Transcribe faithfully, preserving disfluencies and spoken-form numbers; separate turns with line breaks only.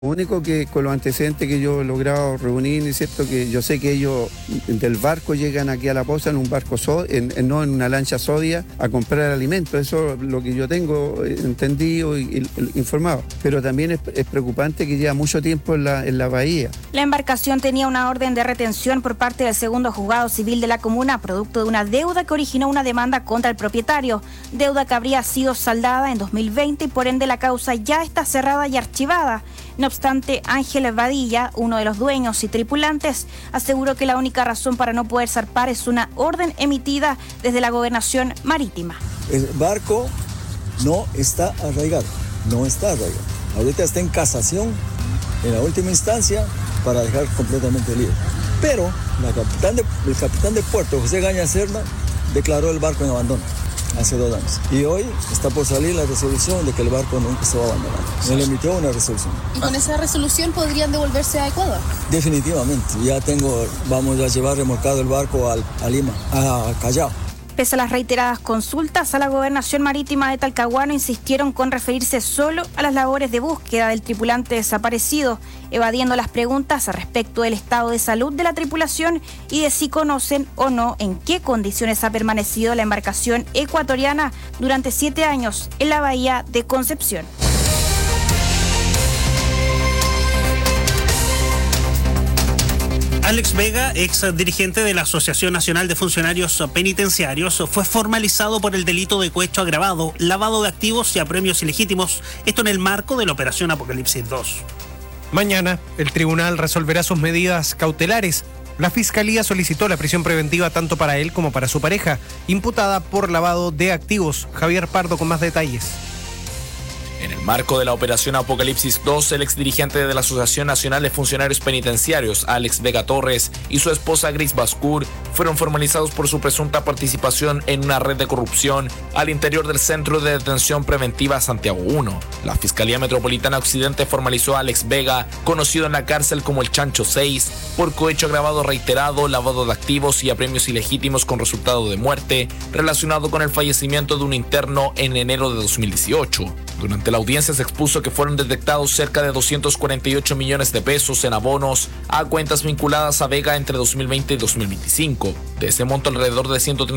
Lo único que con los antecedentes que yo he logrado reunir, es cierto que yo sé que ellos del barco llegan aquí a la posa en un barco, so, en, en, no en una lancha sodia, a comprar alimentos. Eso es lo que yo tengo entendido y, y informado. Pero también es, es preocupante que lleva mucho tiempo en la, en la bahía.
La embarcación tenía una orden de retención por parte del segundo juzgado civil de la comuna, producto de una deuda que originó una demanda contra el propietario. Deuda que habría sido saldada en dos mil veinte y por ende la causa ya está cerrada y archivada. No obstante, Ángel Badilla, uno de los dueños y tripulantes, aseguró que la única razón para no poder zarpar es una orden emitida desde la Gobernación Marítima.
El barco no está arraigado, no está arraigado. Ahorita está en casación, en la última instancia, para dejar completamente libre. Pero la capitán de, el capitán de puerto, José Gaña Cerna, declaró el barco en abandono hace dos años. Y hoy está por salir la resolución de que el barco nunca se va a abandonar. Se le emitió una resolución.
¿Y con esa resolución podrían devolverse a Ecuador?
Definitivamente. Ya tengo, vamos a llevar remolcado el barco al, a Lima, a Callao.
Pese a las reiteradas consultas a la Gobernación Marítima de Talcahuano, insistieron con referirse solo a las labores de búsqueda del tripulante desaparecido, evadiendo las preguntas respecto del estado de salud de la tripulación y de si conocen o no en qué condiciones ha permanecido la embarcación ecuatoriana durante siete años en la bahía de Concepción.
Alex Vega, ex dirigente de la Asociación Nacional de Funcionarios Penitenciarios, fue formalizado por el delito de cohecho agravado, lavado de activos y apremios ilegítimos, esto en el marco de la Operación Apocalipsis dos.
Mañana, el tribunal resolverá sus medidas cautelares. La Fiscalía solicitó la prisión preventiva tanto para él como para su pareja, imputada por lavado de activos. Javier Pardo con más detalles.
En el marco de la Operación Apocalipsis dos, el exdirigente de la Asociación Nacional de Funcionarios Penitenciarios, Alex Vega Torres, y su esposa Gris Bascur fueron formalizados por su presunta participación en una red de corrupción al interior del Centro de Detención Preventiva Santiago uno. La Fiscalía Metropolitana Occidente formalizó a Alex Vega, conocido en la cárcel como el Chancho seis, por cohecho agravado reiterado, lavado de activos y apremios ilegítimos con resultado de muerte, relacionado con el fallecimiento de un interno en enero de dos mil dieciocho. Durante la audiencia se expuso que fueron detectados cerca de doscientos cuarenta y ocho millones de pesos en abonos a cuentas vinculadas a Vega entre dos mil veinte y dos mil veinticinco. De ese monto, alrededor de ciento treinta